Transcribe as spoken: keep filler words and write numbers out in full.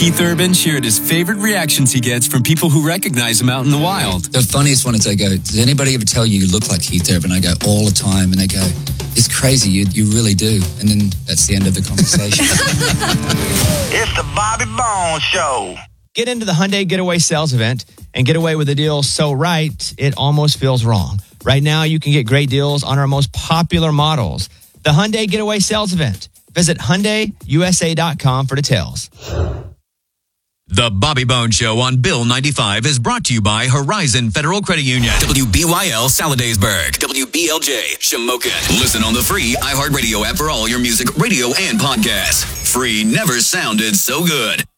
Keith Urban shared his favorite reactions he gets from people who recognize him out in the wild. The funniest one is they go, does anybody ever tell you you look like Keith Urban? I go, all the time. And they go, it's crazy, you you really do. And then that's the end of the conversation. It's the Bobby Bones Show. Get into the Hyundai Getaway Sales Event and get away with a deal so right, it almost feels wrong. Right now, you can get great deals on our most popular models. The Hyundai Getaway Sales Event. Visit Hyundai U S A dot com for details. The Bobby Bones Show on Bill ninety-five is brought to you by Horizon Federal Credit Union. W B Y L Saladaysburg. W B L J Shamokin. Listen on the free iHeartRadio app for all your music, radio, and podcasts. Free never sounded so good.